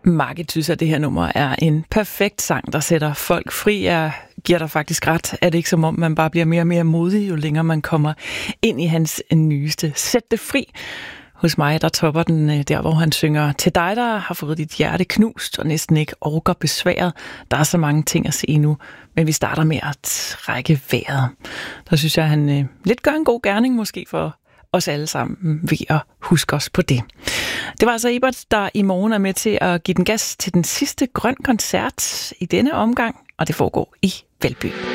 Margit synes, at det her nummer er en perfekt sang, der sætter folk fri. Jeg giver dig faktisk ret. Er det ikke som om, man bare bliver mere og mere modig, jo længere man kommer ind i hans nyeste Sæt det fri. Hos mig, der topper den der, hvor han synger til dig, der har fået dit hjerte knust og næsten ikke orker besværet. Der er så mange ting at se nu, men vi starter med at trække vejret. Der synes jeg, han lidt gør en god gerning måske for os alle sammen ved at huske os på det. Det var altså Ebert, der i morgen er med til at give den gas til den sidste grøn koncert i denne omgang, og det foregår i Valby.